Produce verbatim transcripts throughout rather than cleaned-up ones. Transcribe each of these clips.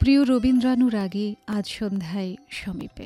প্রিয় রবীন্দ্রানুরাগী আজ সন্ধ্যায় সমীপে।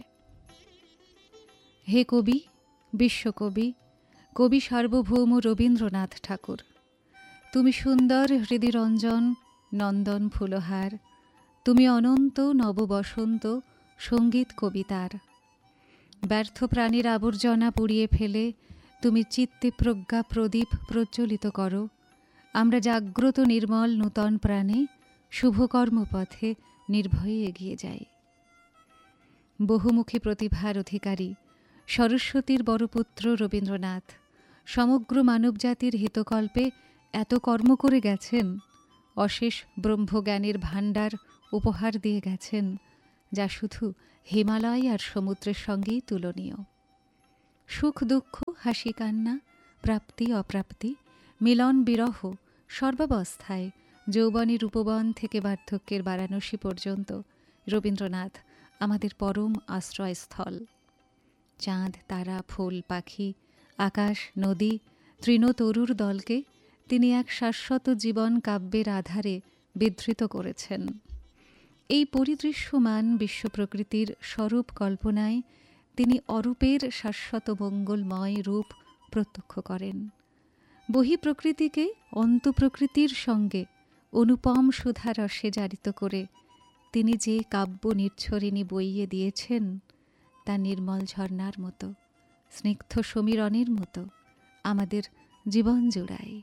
হে কবি, বিশ্বকবি, কবি সার্বভৌম রবীন্দ্রনাথ ঠাকুর, তুমি সুন্দর হৃদিরঞ্জন নন্দন ফুলহার, তুমি অনন্ত নববসন্ত সঙ্গীত কবিতার। ব্যর্থ প্রাণীর আবর্জনা পুড়িয়ে ফেলে তুমি চিত্তে প্রজ্ঞা প্রদীপ প্রজ্বলিত করো। আমরা জাগ্রত নির্মল নূতন প্রাণে শুভকর্মপথে নির্ভয়ে এগিয়ে যাই। বহুমুখী প্রতিভার অধিকারী সরস্বতীর বড়পুত্র রবীন্দ্রনাথ সমগ্র মানবজাতির হিতকল্পে এত কর্ম করে গেছেন, অশেষ ব্রহ্মজ্ঞানের ভাণ্ডার উপহার দিয়ে গেছেন, যা শুধু হিমালয় আর সমুদ্রের সঙ্গেই তুলনীয়। সুখ দুঃখ, হাসি কান্না, প্রাপ্তি অপ্রাপ্তি, মিলন বিরহ, সর্বাবস্থায় যৌবনের উপবন থেকে বার্ধক্যের বারাণসী পর্যন্ত রবীন্দ্রনাথ আমাদের পরম আশ্রয়স্থল। চাঁদ, তারা, ফুল, পাখি, আকাশ, নদী, তৃণতরুর দলকে তিনি এক শাশ্বত জীবন কাব্যের আধারে বিধৃত করেছেন। এই পরিদৃশ্যমান বিশ্বপ্রকৃতির স্বরূপ কল্পনায় তিনি অরূপের শাশ্বত মঙ্গলময় রূপ প্রত্যক্ষ করেন। বহিঃপ্রকৃতিকে অন্তঃপ্রকৃতির সঙ্গে অনুপম সুধারসে জারিত করে তিনি যে কাব্য নির্ঝরিণী বইয়ে দিয়েছেন, তা নির্মল ঝর্ণার মতো, স্নিগ্ধ সমীরণের মতো আমাদের জীবন জুড়ায়।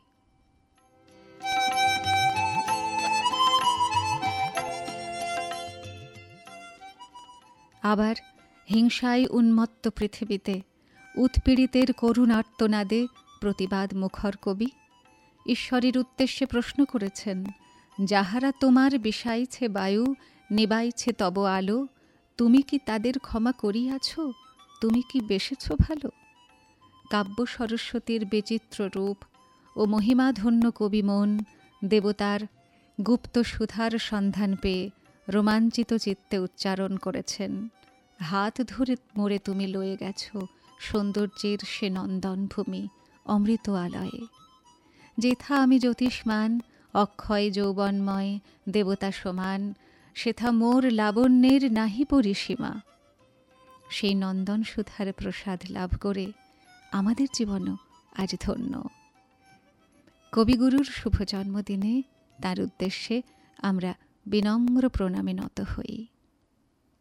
আবার হিংসায় উন্মত্ত পৃথিবীতে উৎপীড়িতের করুণ আর্তনাদে প্রতিবাদ মুখর কবি ঈশ্বরের উদ্দেশ্যে প্রশ্ন করেছেন, যাহারা তোমার বিষাইছে বায়ু, নিবাইছে তব আলো, তুমি কি তাদের ক্ষমা করিয়াছ? তুমি কি বেসেছ ভালো? কাব্য সরস্বতীর বিচিত্র রূপ ও মহিমাধন্য কবি মন দেবতার গুপ্ত সুধার সন্ধান পেয়ে রোমাঞ্চিত চিত্তে উচ্চারণ করেছেন, হাত ধরে মোরে তুমি লয়ে গেছ সৌন্দর্যের সে নন্দন ভূমি অমৃত আলয়ে। যেথা আমি জ্যোতিষ্মান অক্ষয় যৌবনময় দেবতা সমান, সেথা মোর লাবণ্যের নাহি পরিসীমা। সেই নন্দন সুধার প্রসাদ লাভ করে আমাদের জীবনও আজ ধন্য। কবিগুরুর শুভ জন্মদিনে তার উদ্দেশ্যে আমরা বিনম্র প্রণামে নত হই।